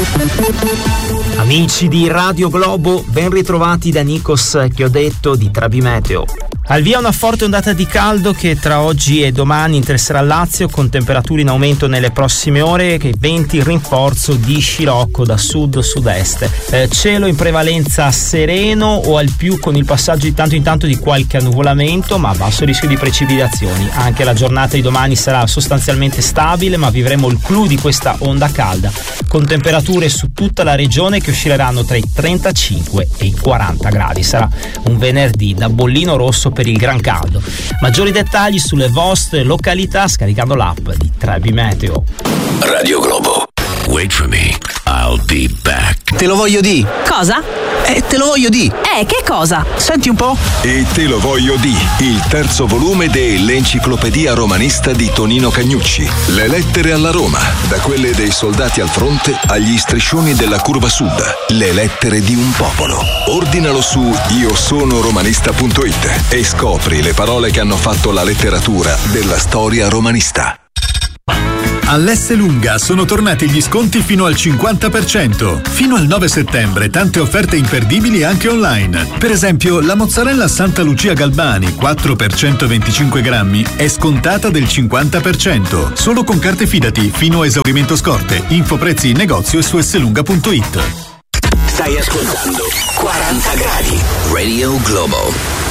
Amici di Radio Globo, ben ritrovati da Nikos Chiodato di Trabi Meteo. Al via una forte ondata di caldo che tra oggi e domani interesserà il Lazio, con temperature in aumento nelle prossime ore e venti in rinforzo di scirocco da sud-sud-est. Cielo in prevalenza sereno o al più con il passaggio di tanto in tanto di qualche annuvolamento, ma basso rischio di precipitazioni. Anche la giornata di domani sarà sostanzialmente stabile, ma vivremo il clou di questa onda calda, con temperature su tutta la regione che oscilleranno tra i 35 e i 40 gradi. Sarà un venerdì da bollino rosso per il gran caldo. Maggiori dettagli sulle vostre località scaricando l'app di Trabi Meteo. Radio Globo. Wait for me, I'll be back. Te lo voglio di. Cosa? Te lo voglio di. Che cosa? Senti un po'. E te lo voglio di, il terzo volume dell'Enciclopedia Romanista di Tonino Cagnucci. Le lettere alla Roma, da quelle dei soldati al fronte agli striscioni della curva sud. Le lettere di un popolo. Ordinalo su iosonoromanista.it e scopri le parole che hanno fatto la letteratura della storia romanista. All'Esselunga sono tornati gli sconti fino al 50%. Fino al 9 settembre tante offerte imperdibili anche online. Per esempio, la mozzarella Santa Lucia Galbani 4 per 125 grammi è scontata del 50%. Solo con carte Fidati fino a esaurimento scorte. Info prezzi in negozio e su esselunga.it. Stai ascoltando 40 gradi Radio Globo.